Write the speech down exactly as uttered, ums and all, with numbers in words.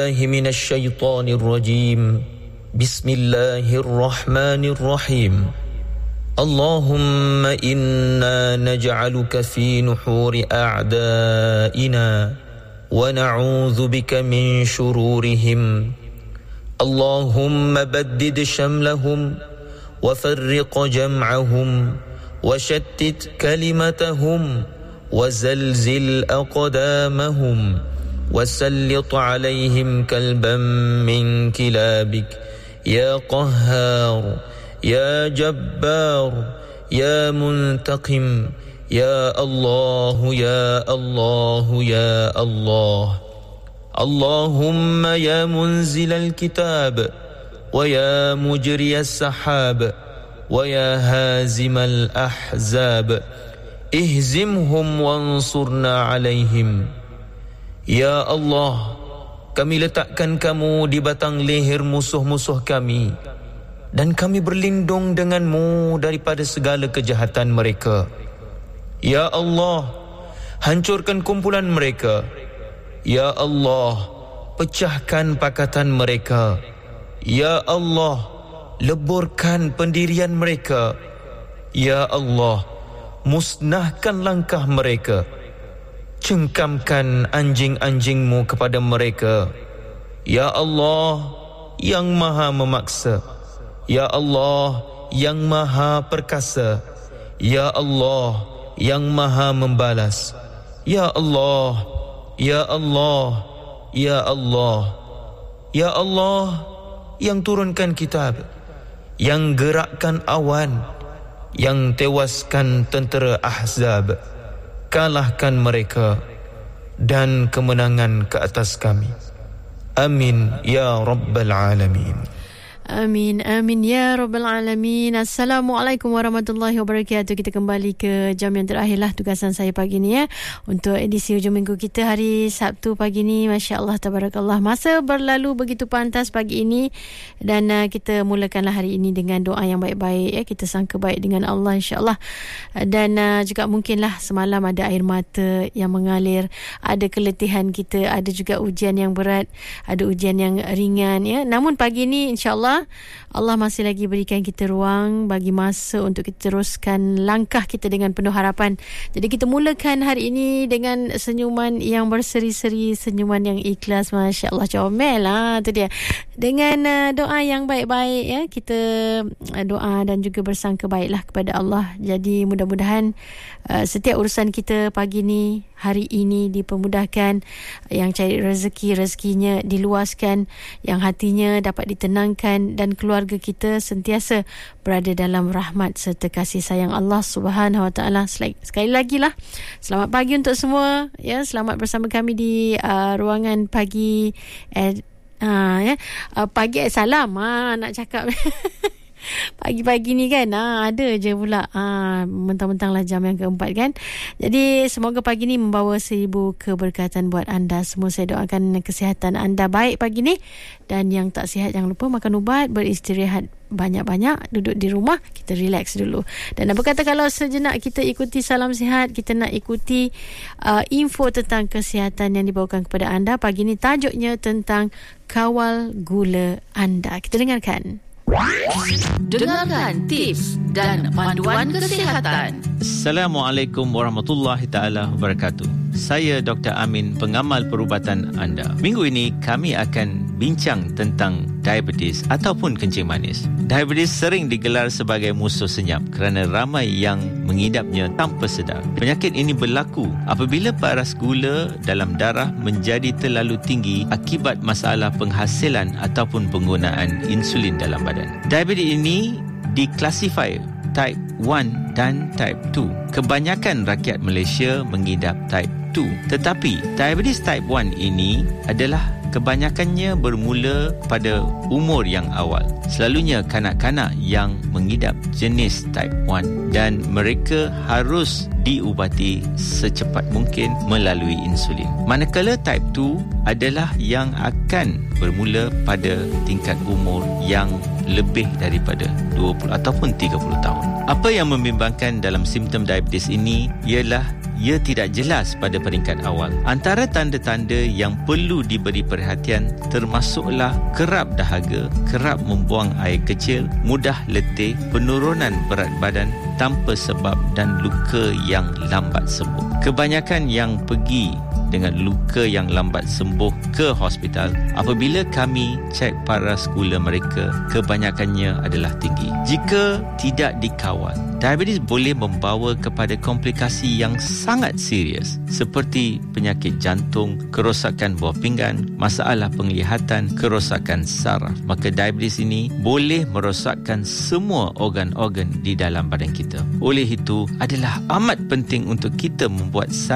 من الشيطان الرجيم بسم الله الرحمن الرحيم اللهم إنا نجعلك في نحور أعدائنا ونعوذ بك من شرورهم اللهم بدد شملهم وفرق جمعهم وشتت كلمتهم وزلزل أقدامهم وسلط عليهم كلبا من كلابك يا قهار يا جبار يا منتقم يا الله يا الله يا الله اللهم يا منزل الكتاب ويا مجري السحاب ويا هازم الأحزاب اهزمهم وانصرنا عليهم. Ya Allah, kami letakkan kamu di batang leher musuh-musuh kami dan kami berlindung denganmu daripada segala kejahatan mereka. Ya Allah, hancurkan kumpulan mereka. Ya Allah, pecahkan pakatan mereka. Ya Allah, leburkan pendirian mereka. Ya Allah, musnahkan langkah mereka. Cengkamkan anjing-anjingmu kepada mereka. Ya Allah, yang maha memaksa. Ya Allah, yang maha perkasa. Ya Allah, yang maha membalas. Ya Allah, Ya Allah, Ya Allah, Ya Allah, yang turunkan kitab, yang gerakkan awan, yang tewaskan tentera Ahzab. Kalahkan mereka dan kemenangan ke atas kami. Amin ya Rabbal Alamin. Amin, amin ya Rabbal Alamin. Assalamualaikum warahmatullahi wabarakatuh. Kita kembali ke jam yang terakhir lah tugasan saya pagi ni ya, untuk edisi hujung minggu kita hari Sabtu pagi ni. Masya Allah, tabarakallah, masa berlalu begitu pantas pagi ini. Dan uh, kita mulakanlah hari ini dengan doa yang baik-baik ya. Kita sangka baik dengan Allah insya-Allah. Dan uh, juga mungkinlah semalam ada air mata yang mengalir, ada keletihan kita, ada juga ujian yang berat, ada ujian yang ringan ya. Namun pagi ni insya-Allah Allah masih lagi berikan kita ruang bagi masa untuk kita teruskan langkah kita dengan penuh harapan. Jadi kita mulakan hari ini dengan senyuman yang berseri-seri, senyuman yang ikhlas. Masya Allah, comel lah tu dia. Dengan uh, doa yang baik-baik ya, kita uh, doa dan juga bersangka baiklah kepada Allah. Jadi mudah-mudahan uh, setiap urusan kita pagi ni, hari ini dipermudahkan, yang cari rezeki, rezekinya diluaskan, yang hatinya dapat ditenangkan, dan keluarga kita sentiasa berada dalam rahmat serta kasih sayang Allah Subhanahu Wa Taala. Sekali lagi lah, selamat pagi untuk semua ya. Selamat bersama kami di uh, ruangan pagi eh, uh, ya uh, pagi eh, salam ah nak cakap pagi-pagi ni kan ah, ada je pula ah, mentang-mentang lah jam yang keempat kan. Jadi semoga pagi ni membawa seribu keberkatan buat anda semua. Saya doakan kesihatan anda baik pagi ni, dan yang tak sihat jangan lupa makan ubat, beristirahat banyak-banyak, duduk di rumah, kita relax dulu. Dan apa kata kalau sejenak kita ikuti salam sihat, kita nak ikuti uh, info tentang kesihatan yang dibawakan kepada anda pagi ni. Tajuknya tentang kawal gula anda. Kita dengarkan. Dengarkan tips dan panduan kesihatan. Assalamualaikum warahmatullahi taala wabarakatuh. Saya Doktor Amin, pengamal perubatan anda. Minggu ini kami akan bincang tentang diabetes ataupun kencing manis. Diabetes sering digelar sebagai musuh senyap kerana ramai yang mengidapnya tanpa sedar. Penyakit ini berlaku apabila paras gula dalam darah menjadi terlalu tinggi akibat masalah penghasilan ataupun penggunaan insulin dalam badan. Diabetes ini diklasifikasi type one dan type two. Kebanyakan rakyat Malaysia mengidap type two. Tetapi diabetes type one ini adalah kebanyakannya bermula pada umur yang awal. Selalunya kanak-kanak yang mengidap jenis type one, dan mereka harus diubati secepat mungkin melalui insulin. Manakala type two adalah yang akan bermula pada tingkat umur yang lebih daripada dua puluh ataupun tiga puluh tahun. Apa yang membimbangkan dalam simptom diabetes ini ialah ia tidak jelas pada peringkat awal. Antara tanda-tanda yang perlu diberi perhatian termasuklah kerap dahaga, kerap membuang air kecil, mudah letih, penurunan berat badan tanpa sebab dan luka yang lambat sembuh. Kebanyakan yang pergi dengan luka yang lambat sembuh ke hospital, apabila kami cek paraskula mereka, kebanyakannya adalah tinggi. Jika tidak dikawal, diabetes boleh membawa kepada komplikasi yang sangat serius seperti penyakit jantung, kerosakan buah pinggan, masalah penglihatan, kerosakan saraf. Maka diabetes ini boleh merosakkan semua organ-organ di dalam badan kita. Oleh itu, adalah amat penting untuk kita membuat